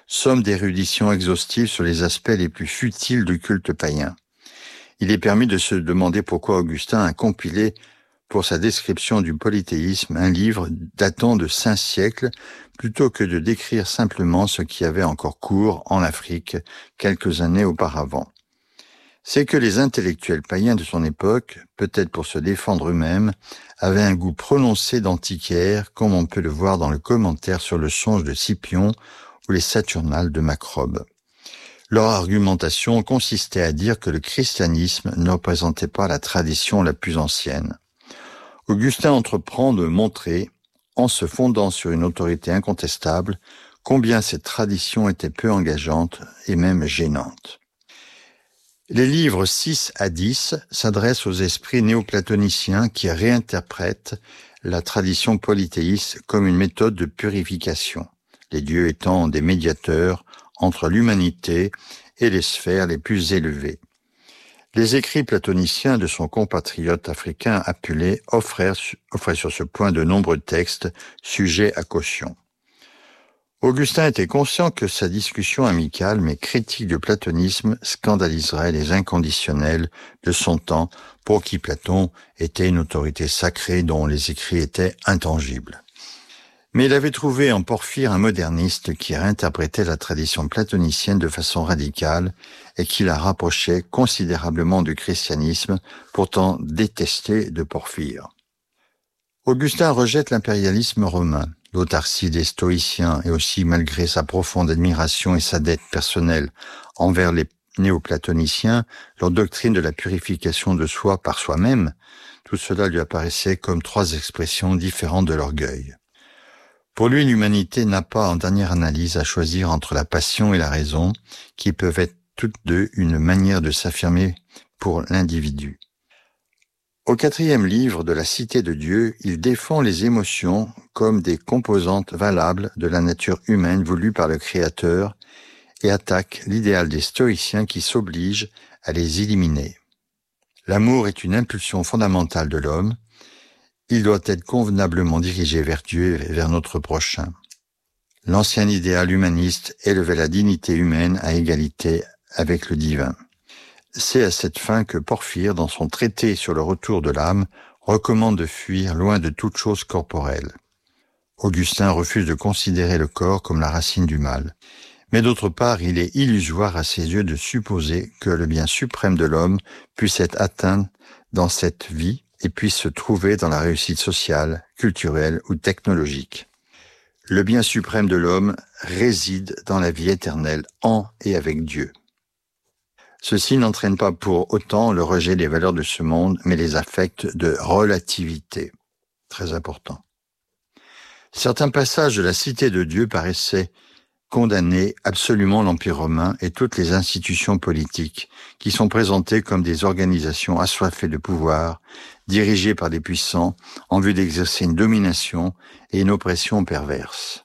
somme d'érudition exhaustive sur les aspects les plus futiles du culte païen. Il est permis de se demander pourquoi Augustin a compilé pour sa description du polythéisme un livre datant de 5 siècles plutôt que de décrire simplement ce qui avait encore cours en Afrique quelques années auparavant. C'est que les intellectuels païens de son époque, peut-être pour se défendre eux-mêmes, avaient un goût prononcé d'antiquaire, comme on peut le voir dans le commentaire sur le Songe de Scipion ou les Saturnales de Macrobe. Leur argumentation consistait à dire que le christianisme ne représentait pas la tradition la plus ancienne. Augustin entreprend de montrer, en se fondant sur une autorité incontestable, combien cette tradition était peu engageante et même gênante. Les livres 6 à 10 s'adressent aux esprits néoplatoniciens qui réinterprètent la tradition polythéiste comme une méthode de purification, les dieux étant des médiateurs entre l'humanité et les sphères les plus élevées. Les écrits platoniciens de son compatriote africain Apulée offraient sur ce point de nombreux textes sujets à caution. Augustin était conscient que sa discussion amicale mais critique du platonisme scandaliserait les inconditionnels de son temps pour qui Platon était une autorité sacrée dont les écrits étaient intangibles. Mais il avait trouvé en Porphyre un moderniste qui réinterprétait la tradition platonicienne de façon radicale et qui la rapprochait considérablement du christianisme, pourtant détesté de Porphyre. Augustin rejette l'impérialisme romain, l'autarcie des stoïciens et aussi, malgré sa profonde admiration et sa dette personnelle envers les néoplatoniciens, leur doctrine de la purification de soi par soi-même, tout cela lui apparaissait comme 3 expressions différentes de l'orgueil. Pour lui, l'humanité n'a pas, en dernière analyse, à choisir entre la passion et la raison, qui peuvent être toutes deux une manière de s'affirmer pour l'individu. Au 4e livre de la Cité de Dieu, il défend les émotions comme des composantes valables de la nature humaine voulue par le Créateur et attaque l'idéal des stoïciens qui s'obligent à les éliminer. L'amour est une impulsion fondamentale de l'homme. Il doit être convenablement dirigé vers Dieu et vers notre prochain. L'ancien idéal humaniste élevait la dignité humaine à égalité avec le divin. C'est à cette fin que Porphyre, dans son traité sur le retour de l'âme, recommande de fuir loin de toute chose corporelle. Augustin refuse de considérer le corps comme la racine du mal. Mais d'autre part, il est illusoire à ses yeux de supposer que le bien suprême de l'homme puisse être atteint dans cette vie et puisse se trouver dans la réussite sociale, culturelle ou technologique. Le bien suprême de l'homme réside dans la vie éternelle en et avec Dieu. Ceci n'entraîne pas pour autant le rejet des valeurs de ce monde, mais les affecte de relativité. Très important. Certains passages de la Cité de Dieu paraissaient condamner absolument l'Empire romain et toutes les institutions politiques qui sont présentées comme des organisations assoiffées de pouvoir, dirigées par des puissants en vue d'exercer une domination et une oppression perverse.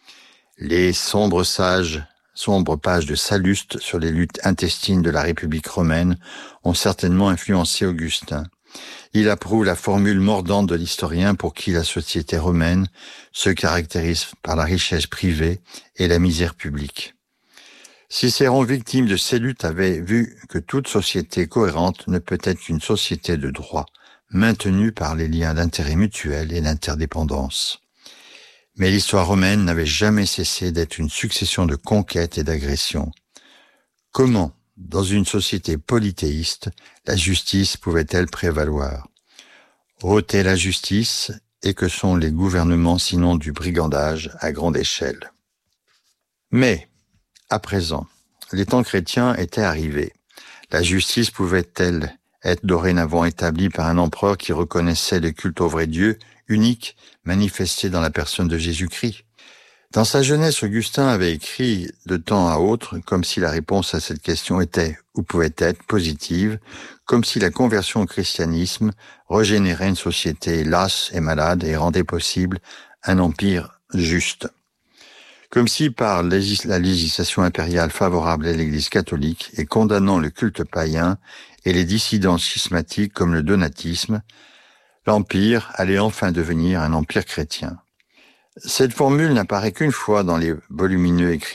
Les sombres pages de Salluste sur les luttes intestines de la République romaine ont certainement influencé Augustin. Il approuve la formule mordante de l'historien pour qui la société romaine se caractérise par la richesse privée et la misère publique. Cicéron, victime de ces luttes, avait vu que toute société cohérente ne peut être qu'une société de droit, maintenue par les liens d'intérêt mutuel et d'interdépendance. Mais l'histoire romaine n'avait jamais cessé d'être une succession de conquêtes et d'agressions. Comment, dans une société polythéiste, la justice pouvait-elle prévaloir? Haute est la justice, et que sont les gouvernements sinon du brigandage à grande échelle? Mais, à présent, les temps chrétiens étaient arrivés. La justice pouvait-elle être dorénavant établie par un empereur qui reconnaissait le culte au vrai Dieu, unique, manifesté dans la personne de Jésus-Christ? Dans sa jeunesse, Augustin avait écrit de temps à autre comme si la réponse à cette question était ou pouvait être positive, comme si la conversion au christianisme régénérait une société lasse et malade et rendait possible un empire juste. Comme si par la législation impériale favorable à l'Église catholique et condamnant le culte païen et les dissidents schismatiques comme le donatisme, l'empire allait enfin devenir un empire chrétien. Cette formule n'apparaît qu'une fois dans les volumineux écrits